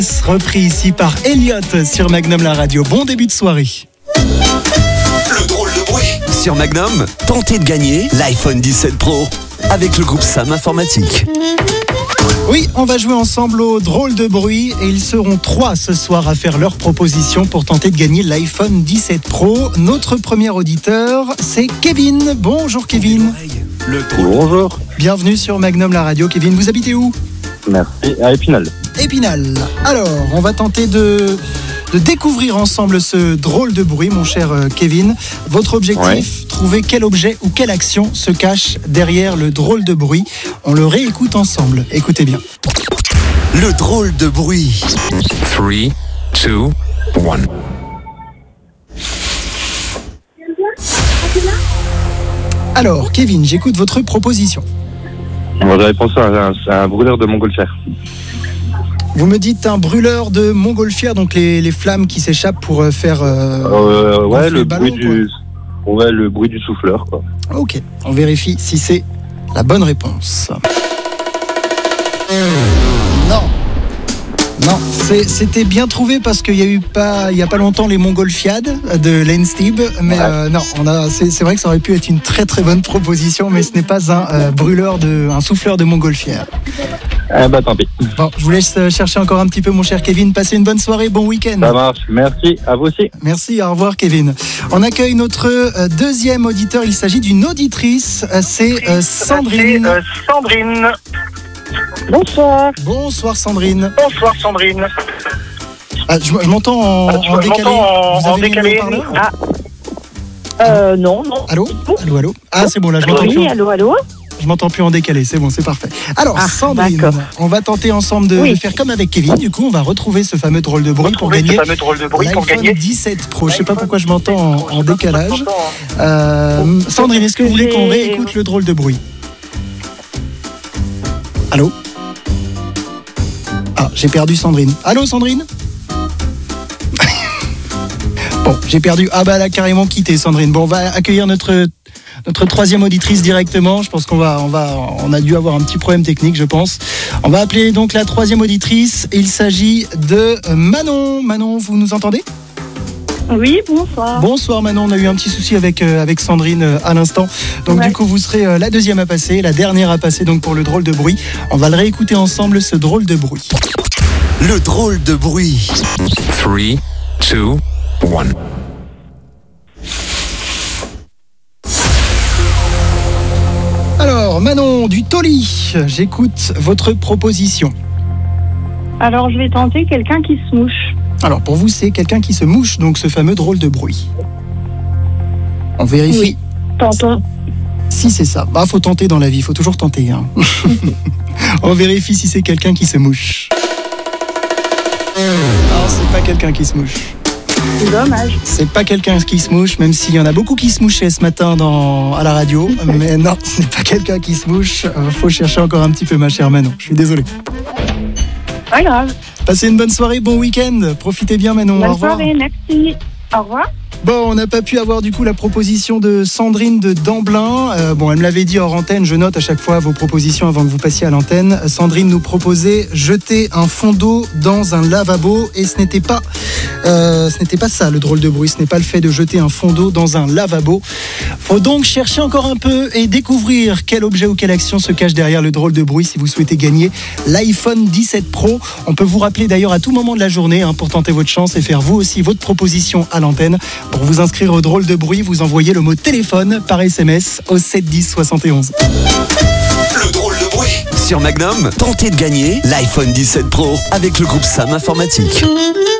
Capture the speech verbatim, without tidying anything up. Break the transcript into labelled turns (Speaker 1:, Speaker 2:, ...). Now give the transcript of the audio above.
Speaker 1: Repris ici par Elliot sur Magnum la radio. Bon début de soirée.
Speaker 2: Le drôle de bruit.
Speaker 3: Sur Magnum, tentez de gagner l'iPhone dix-sept Pro avec le groupe Sam Informatique.
Speaker 1: Oui, on va jouer ensemble au drôle de bruit et ils seront trois ce soir à faire leur proposition pour tenter de gagner l'iPhone dix-sept Pro. Notre premier auditeur, c'est Kevin. Bonjour Kevin.
Speaker 3: Le
Speaker 4: Bonjour.
Speaker 1: Bienvenue sur Magnum la radio. Kevin, vous habitez où ?
Speaker 4: Merci. À Épinal.
Speaker 1: Épinal. Alors, on va tenter de, de découvrir ensemble ce drôle de bruit, mon cher Kevin. Votre objectif, ouais. Trouver quel objet ou quelle action se cache derrière le drôle de bruit. On le réécoute ensemble. Écoutez bien.
Speaker 3: Le drôle de bruit.
Speaker 2: trois, deux, un.
Speaker 1: Alors, Kevin, j'écoute votre proposition.
Speaker 4: Moi, j'avais pensé à un, à un brûleur de montgolfière.
Speaker 1: Vous me dites un brûleur de montgolfière, donc les, les flammes qui s'échappent pour faire... Euh,
Speaker 4: euh, ouais, le,
Speaker 1: le ballon,
Speaker 4: bruit du, ouais, le bruit du souffleur, quoi.
Speaker 1: Ok, on vérifie si c'est la bonne réponse. Non. Non, c'est, c'était bien trouvé parce qu'il y a eu pas, il y a pas longtemps les Montgolfiades de Lenstib, mais ouais. euh, non, on a, c'est, c'est vrai que ça aurait pu être une très très bonne proposition, mais ce n'est pas un euh, brûleur de, un souffleur de montgolfière.
Speaker 4: Eh bah tant pis.
Speaker 1: Bon, je vous laisse chercher encore un petit peu, mon cher Kevin. Passez une bonne soirée, bon week-end.
Speaker 4: Ça marche, merci, à vous aussi.
Speaker 1: Merci, au revoir Kevin. On accueille notre euh, deuxième auditeur. Il s'agit d'une auditrice. Euh, c'est euh, Sandrine.
Speaker 5: C'est euh, Sandrine.
Speaker 6: Bonsoir.
Speaker 1: Bonsoir Sandrine.
Speaker 5: Bonsoir Sandrine.
Speaker 1: Ah, je, je m'entends en,
Speaker 5: ah,
Speaker 1: en décalé.
Speaker 5: En,
Speaker 1: Vous avez
Speaker 5: en décalé.
Speaker 6: Ah. Euh, non, non.
Speaker 1: Allô, allô, allô. Ah, c'est bon, là, je m'entends
Speaker 6: oui,
Speaker 1: plus.
Speaker 6: allô, allô.
Speaker 1: Je m'entends plus en décalé, c'est bon, c'est parfait. Alors, ah, Sandrine, d'accord. On va tenter ensemble de, oui. de faire comme avec Kevin. Du coup, on va retrouver ce fameux drôle de bruit pour gagner l'iPhone dix-sept Pro. Je sais pas pourquoi je m'entends en, en décalage. Euh, Sandrine, est-ce que vous voulez qu'on réécoute le drôle de bruit ? Allô ? Ah, j'ai perdu Sandrine. Allô, Sandrine ? Bon, j'ai perdu. Ah bah, elle a carrément quitté, Sandrine. Bon, on va accueillir notre... Notre troisième auditrice directement, je pense qu'on va, on va, on a dû avoir un petit problème technique, je pense. On va appeler donc la troisième auditrice. Il s'agit de Manon. Manon, vous nous entendez ?
Speaker 6: Oui, bonsoir.
Speaker 1: Bonsoir Manon, on a eu un petit souci avec, euh, avec Sandrine euh, à l'instant. Donc ouais. Du coup, vous serez euh, la deuxième à passer, la dernière à passer donc pour le drôle de bruit. On va le réécouter ensemble, ce drôle de bruit.
Speaker 3: Le drôle de bruit.
Speaker 2: trois, deux, un.
Speaker 1: Alors, Manon du Toli, j'écoute votre proposition.
Speaker 6: Alors, je vais tenter quelqu'un qui se mouche.
Speaker 1: Alors, pour vous, c'est quelqu'un qui se mouche, donc ce fameux drôle de bruit. On vérifie.
Speaker 6: Oui, tentons.
Speaker 1: Si c'est ça. Bah, faut tenter dans la vie, faut toujours tenter. Hein. On vérifie si c'est quelqu'un qui se mouche. Non, c'est pas quelqu'un qui se mouche.
Speaker 6: C'est dommage.
Speaker 1: C'est pas quelqu'un qui se mouche, même s'il y en a beaucoup qui se mouchaient ce matin dans, à la radio. Mais non, ce n'est pas quelqu'un qui se mouche. Euh, faut chercher encore un petit peu, ma chère Manon. Je suis désolé.
Speaker 6: Pas grave.
Speaker 1: Passez une bonne soirée, bon week-end. Profitez bien, Manon.
Speaker 6: Bonne
Speaker 1: Au revoir.
Speaker 6: Bonne soirée, merci. Au revoir.
Speaker 1: Bon, on n'a pas pu avoir du coup la proposition de Sandrine de Damblin. Euh, bon, elle me l'avait dit hors antenne, je note à chaque fois vos propositions avant que vous passiez à l'antenne. Sandrine nous proposait jeter un fond d'eau dans un lavabo et ce n'était pas, euh, ce n'était pas ça le drôle de bruit, ce n'est pas le fait de jeter un fond d'eau dans un lavabo. Faut donc chercher encore un peu et découvrir quel objet ou quelle action se cache derrière le drôle de bruit si vous souhaitez gagner l'iPhone dix-sept Pro. On peut vous rappeler d'ailleurs à tout moment de la journée hein, pour tenter votre chance et faire vous aussi votre proposition à l'antenne. Pour vous inscrire au drôle de bruit, vous envoyez le mot téléphone par S M S au sept dix soixante et onze.
Speaker 2: Le drôle de bruit.
Speaker 3: Sur Magnum, tentez de gagner l'iPhone dix-sept Pro avec le groupe Sam Informatique.